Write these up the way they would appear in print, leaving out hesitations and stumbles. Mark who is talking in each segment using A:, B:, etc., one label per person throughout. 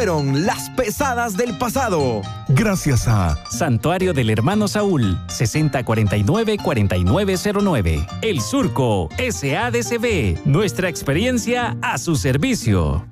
A: Fueron las pesadas del pasado.
B: Gracias a
C: Santuario del Hermano Saúl, 6049-4909. El Surco, SADCB. Nuestra experiencia a su servicio.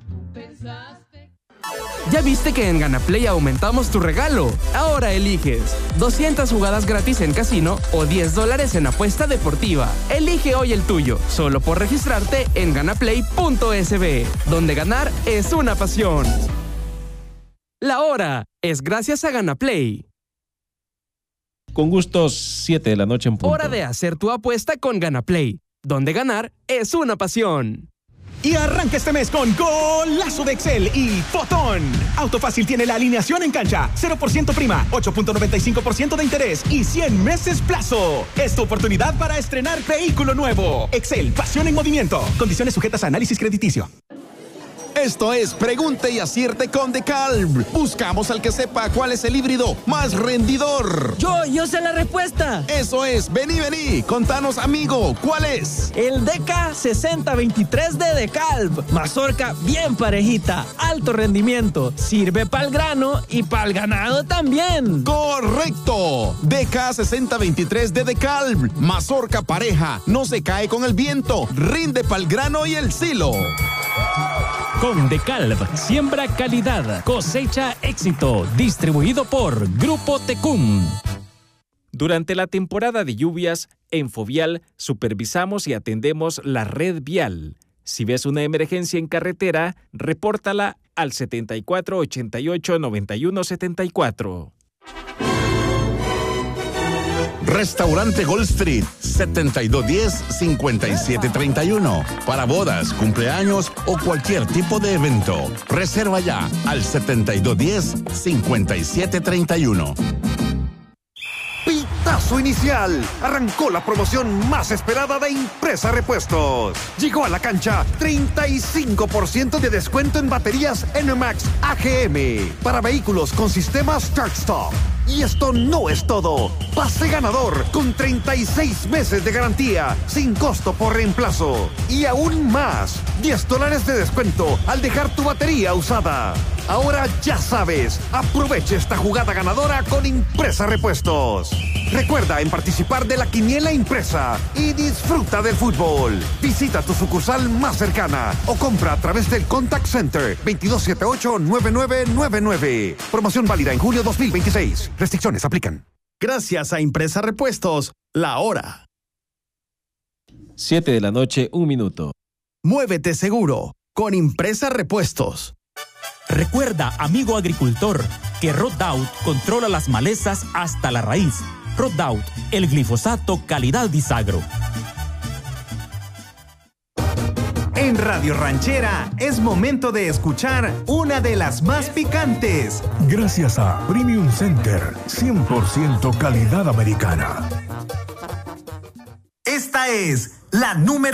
D: ¿Ya viste que en GanaPlay aumentamos tu regalo? Ahora eliges 200 jugadas gratis en casino o $10 en apuesta deportiva. Elige hoy el tuyo, solo por registrarte en ganaplay.sb, donde ganar es una pasión. La hora es gracias a GanaPlay.
E: Con gusto, 7 de la noche en punto.
D: Hora de hacer tu apuesta con GanaPlay, donde ganar es una pasión.
A: Y arranca este mes con Golazo de Excel y Fotón. Autofácil tiene la alineación en cancha, 0% prima, 8.95% de interés y 100 meses plazo. Es tu oportunidad para estrenar vehículo nuevo. Excel, pasión en movimiento. Condiciones sujetas a análisis crediticio.
F: Esto es Pregunte y Acierte con DeKalb. Buscamos al que sepa cuál es el híbrido más rendidor.
G: Yo sé la respuesta.
F: Eso es, vení, contanos, amigo, ¿cuál es?
G: El DK6023 de DeKalb. Mazorca bien parejita, alto rendimiento, sirve para el grano y para el ganado también.
F: ¡Correcto! DK6023 de DeKalb. Mazorca pareja, no se cae con el viento, rinde para el grano y el silo.
C: Con DeKalb, siembra calidad, cosecha éxito. Distribuido por Grupo Tecum. Durante la temporada de lluvias, en Fovial supervisamos y atendemos la red vial. Si ves una emergencia en carretera, repórtala al 7488-9174.
F: Restaurante Gold Street, 7210-5731. Para bodas, cumpleaños o cualquier tipo de evento. Reserva ya al 7210-5731.
H: Pitazo inicial. Arrancó la promoción más esperada de Impresa Repuestos. Llegó a la cancha 35% de descuento en baterías NMAX AGM para vehículos con sistema Start Stop. Y esto no es todo. Pase ganador con 36 meses de garantía sin costo por reemplazo. Y aún más, $10 de descuento al dejar tu batería usada. Ahora ya sabes, aproveche esta jugada ganadora con Impresa Repuestos. Recuerda en participar de la quiniela impresa y disfruta del fútbol. Visita tu sucursal más cercana o compra a través del Contact Center 2278-9999. Promoción válida en julio 2026. Restricciones aplican.
A: Gracias a Impresa Repuestos, la hora.
E: 7 de la noche, 1 minuto.
A: Muévete seguro con Impresa Repuestos.
I: Recuerda, amigo agricultor, que Roundup controla las malezas hasta la raíz. Roundup, el glifosato calidad Bisagro.
J: En Radio Ranchera es momento de escuchar una de las más picantes.
B: Gracias a Premium Center, 100% calidad americana.
J: Esta es la número